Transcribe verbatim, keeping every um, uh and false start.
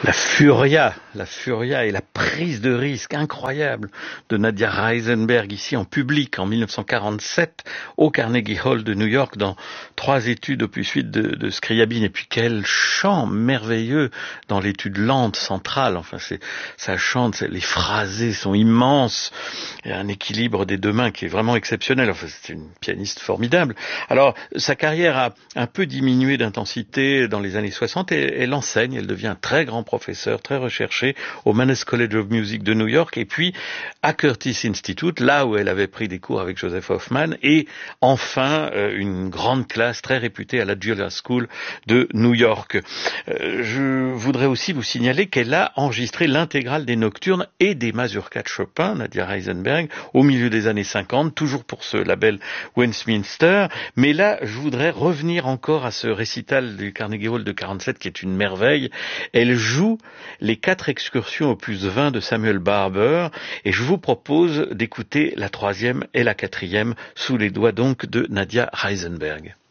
La furia, la furia et la prise de risque incroyable de Nadia Reisenberg ici en public en mille neuf cent quarante-sept au Carnegie Hall de New York dans trois études opus huit de, de Scriabine. Et puis quel chant merveilleux dans l'étude lente centrale. Enfin, c'est, ça chante, c'est, les phrasés sont immenses. Il y a un équilibre des deux mains qui est vraiment exceptionnel. Enfin, c'est une pianiste formidable. Alors, sa carrière a un peu diminué d'intensité dans les années soixante et elle enseigne, elle devient un très grand professeur, très recherché au Mannes College of Music de New York et puis à Curtis Institute, là où elle avait pris des cours avec Joseph Hoffman, et enfin euh, une grande classe très réputée à la Juilliard School de New York. Euh, je voudrais aussi vous signaler qu'elle a enregistré l'intégrale des nocturnes et des mazurkas de Chopin, Nadia Reisenberg, au milieu des années cinquante, toujours pour ce label Westminster. Mais là, je voudrais revenir encore à ce récital du Carnegie Hall de quarante-sept qui est une merveille. Elle joue les quatre excursions opus vingt de Samuel Barber et je vous propose d'écouter la troisième et la quatrième sous les doigts donc de Nadia Reisenberg.